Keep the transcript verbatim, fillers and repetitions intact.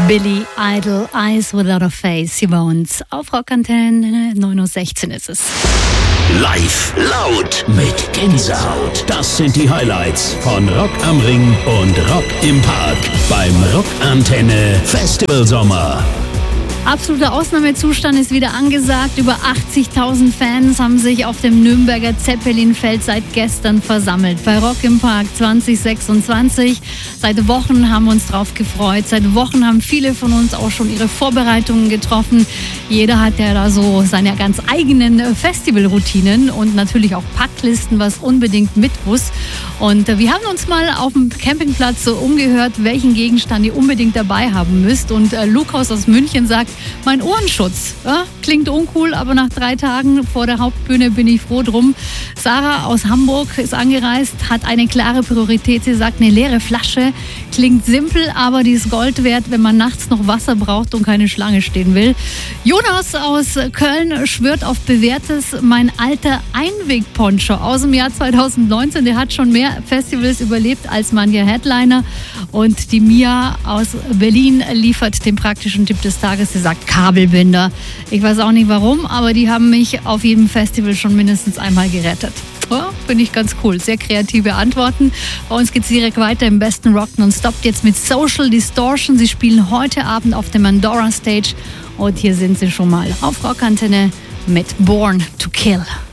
Billy Idol, Eyes Without a Face, hier bei uns auf Rockantenne. neun Uhr sechzehn ist es. Live, laut, mit Gänsehaut. Das sind die Highlights von Rock am Ring und Rock im Park beim Rockantenne Festival Sommer. Absoluter Ausnahmezustand ist wieder angesagt. Über achtzigtausend Fans haben sich auf dem Nürnberger Zeppelinfeld seit gestern versammelt. Bei Rock im Park zwanzig sechsundzwanzig. Seit Wochen haben wir uns drauf gefreut. Seit Wochen haben viele von uns auch schon ihre Vorbereitungen getroffen. Jeder hat ja da so seine ganz eigenen Festivalroutinen und natürlich auch Packlisten, was unbedingt mit muss. Und wir haben uns mal auf dem Campingplatz so umgehört, welchen Gegenstand ihr unbedingt dabei haben müsst. Und Lukas aus München sagt, mein Ohrenschutz. Ja, klingt uncool, aber nach drei Tagen vor der Hauptbühne bin ich froh drum. Sarah aus Hamburg ist angereist, hat eine klare Priorität. Sie sagt, eine leere Flasche. Klingt simpel, aber die ist Gold wert, wenn man nachts noch Wasser braucht und keine Schlange stehen will. Jonas aus Köln schwört auf bewährtes, mein alter Einweg-Poncho aus dem Jahr zweitausendneunzehn. Der hat schon mehr Festivals überlebt als mancher Headliner. Und die Mia aus Berlin liefert den praktischen Tipp des Tages. Sie sagt Kabelbinder. Ich weiß auch nicht warum, aber die haben mich auf jedem Festival schon mindestens einmal gerettet. Ja, finde ich ganz cool. Sehr kreative Antworten. Bei uns geht es direkt weiter im besten Rock Non-Stop. Jetzt mit Social Distortion. Sie spielen heute Abend auf der Mandora Stage. Und hier sind sie schon mal auf Rockantenne mit Born to Kill.